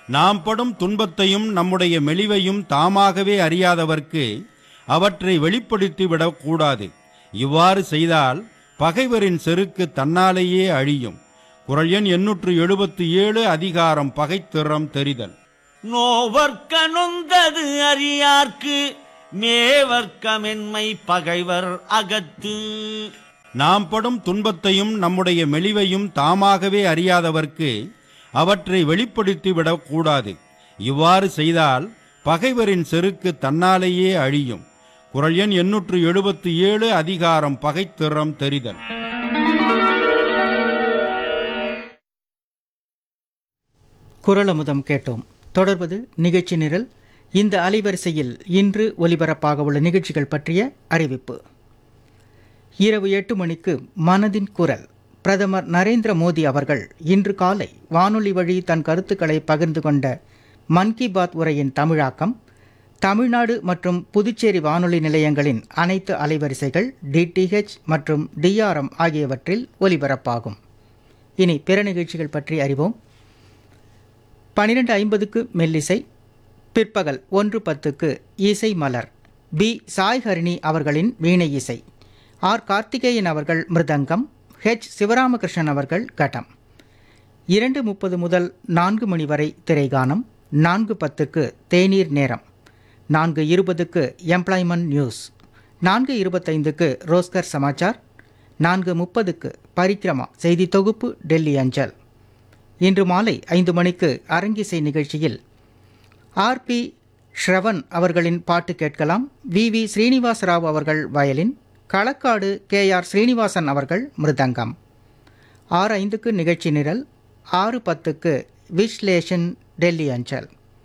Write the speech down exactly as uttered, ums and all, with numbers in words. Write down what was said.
நாம் படும் துன்பத்தையும் நம்முடைய மெலிவையும் தாமாகவே அறியாதவர்க்கு அவற்றை வெளிப்படுத்தி விடக்கூடாது. இவ்வாறு செய்தால் பகைவரின் செருக்கு தன்னாலேயே அழியும். குறள் எண் எண்ணூற்று எழுபத்தி ஏழு, அதிகாரம் பகைத்திறம் தெரிதல். நோவர்க்க நொந்தது அறியார்க்கு மேவர்க்கமென்மை பகைவர் அகத்து. நாம் படும் துன்பத்தையும் நம்முடைய மெலிவையும் தாமாகவே அறியாதவர்க்கு அவற்றை வெளிப்படுத்தி விடக்கூடாது. இவ்வாறு செய்தால் பகைவரின் செருக்கு தன்னாலேயே அழியும். குறள் எண் எண்ணூற்று எழுபத்தி ஏழு, அதிகாரம் பகைத்திறம் தெரிதல். குறளமுதம் கேட்டோம். தொடர்வது நிகழ்ச்சி நிரல். இந்த அலைவரிசையில் இன்று ஒலிபரப்பாக உள்ள நிகழ்ச்சிகள் பற்றிய அறிவிப்பு. இரவு எட்டு மணிக்கு மனதின் குரல். பிரதமர் நரேந்திர மோடி அவர்கள் இன்று காலை வானொலி வழி தன் கருத்துக்களை பகிர்ந்து கொண்ட மன் கி பாத் உரையின் தமிழாக்கம் தமிழ்நாடு மற்றும் புதுச்சேரி வானொலி நிலையங்களின் அனைத்து அலைவரிசைகள் டிடிஹெச் மற்றும் டிஆர்எம் ஆகியவற்றில் ஒலிபரப்பாகும். இனி பிற நிகழ்ச்சிகள் பற்றி அறிவோம். பன்னிரெண்டு ஐம்பதுக்கு மெல்லிசை. பிற்பகல் ஒன்று பத்துக்கு இசை மலர். பி சாய்ஹரிணி அவர்களின் வீணை இசை. ஆர் கார்த்திகேயன் அவர்கள் மிருதங்கம். ஹெச் சிவராமகிருஷ்ணன் அவர்கள் கடம். இரண்டு முப்பது முதல் நான்கு மணி வரை திரைகானம். நான்கு பத்துக்கு தேநீர் நேரம். நான்கு இருபதுக்கு எம்ப்ளாய்மெண்ட் நியூஸ். நான்கு இருபத்தைந்துக்கு ரோஸ்கர் சமாச்சார். நான்கு முப்பதுக்கு பரிக்கிரமா செய்தி தொகுப்பு டெல்லி அஞ்சல். இன்று மாலை ஐந்து மணிக்கு அரங்கிசை நிகழ்ச்சியில் ஆர் பி ஸ்ரவன் அவர்களின் பாட்டு கேட்கலாம். வி வி ஸ்ரீனிவாசராவ் அவர்கள் violin. Kalakkad K R Srinivasan அவர்கள் மிருதங்கம். ஆறு ஐந்துக்கு நிகழ்ச்சி நிரல். ஆறு பத்துக்கு விஸ்லேஷன் டெல்லி அஞ்சல்.